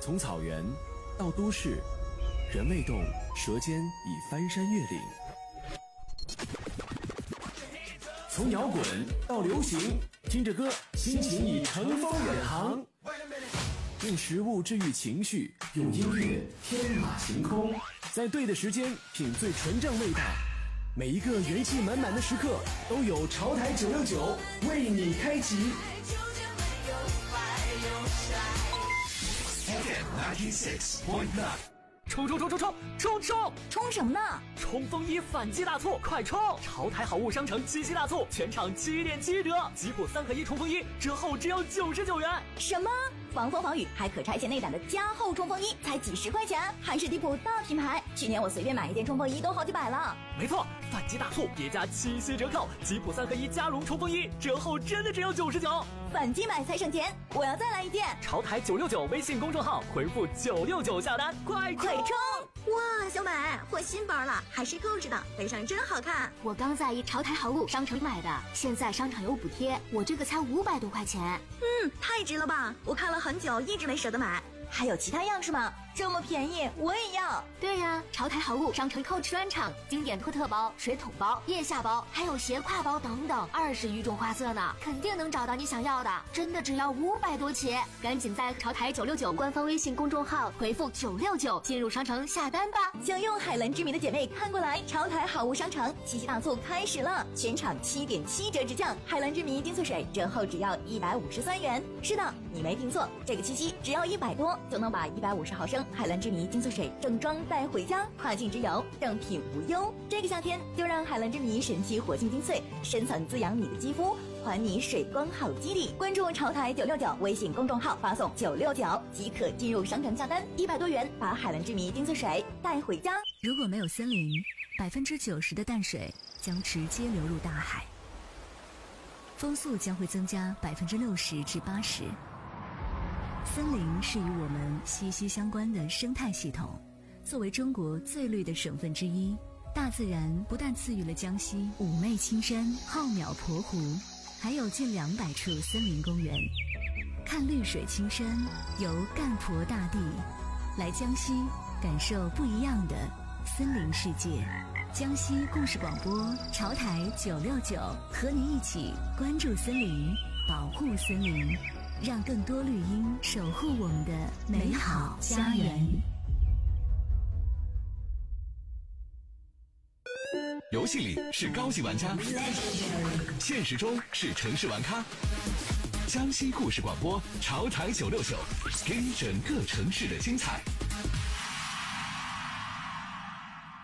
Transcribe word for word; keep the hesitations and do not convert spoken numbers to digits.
从草原到都市，人未动，舌尖已翻山越岭。从摇滚到流行，听着歌，心情已乘风远航。用食物治愈情绪，用音乐天马行空，在对的时间品最纯正味道。每一个元气满满的时刻，都有潮台九六九为你开启。 F M ninety-six point nine， 冲冲冲冲冲冲冲冲什么呢？ 冲锋衣反击大促，快冲！潮台好物商城七夕大促，全场七点七折，吉普三合一冲锋衣折后只要九十九元。 什么？防风防雨还可拆卸内胆的加厚冲锋衣才几十块钱，还是迪普大品牌。去年我随便买一件冲锋衣都好几百了。 没错，反击大促叠加七夕折扣，吉普三合一加绒冲锋衣折后真的只要九十九。 反击买才省钱，我要再来一件。 潮台九六九微信公众号回复九六九下单，快快冲！哇，小美换新包了，还是购置的，背上真好看。 我刚在一潮台好物商城买的，现在商场有补贴，我这个才五百多块钱。 嗯，太值了吧！我看了很久，一直没舍得买。还有其他样式吗？这么便宜，我也要。 对呀，潮台好物商城 Coach 专场，经典托特包、水桶包、腋下包，还有斜挎包等等，二十余种花色呢，肯定能找到你想要的。真的只要五百多起，赶紧在潮台九六九官方微信公众号回复九六九进入商城下单吧。 想用海蓝之谜的姐妹看过来，潮台好物商城七夕大促开始了，全场七点七折直降，海蓝之谜精粹水折后只要一百五十三元。是的，你没听错，这个七夕只要一百多就能把一百五十毫升海蓝之谜精粹水正装带回家，跨境之游正品无忧。这个夏天就让海蓝之谜神奇活性精粹深层滋养你的肌肤，还你水光好肌理。关注潮台九六九微信公众号，发送九六九即可进入商城下单，一百多元把海蓝之谜精粹水带回家。 如果没有森林，百分之九十的淡水将直接流入大海，风速将会增加百分之六十至八十。森林是与我们息息相关的生态系统，作为中国最绿的省份之一，大自然不但赐予了江西妩媚青山、浩渺鄱湖，还有近两百处森林公园。看绿水青山，游干婆大地，来江西感受不一样的森林世界。江西故事广播潮台九六九，和你一起关注森林，保护森林，让更多绿荫守护我们的美好家园。 游戏里是高级玩家，现实中是城市玩咖。江西故事广播潮台九六九，给你整个城市的精彩。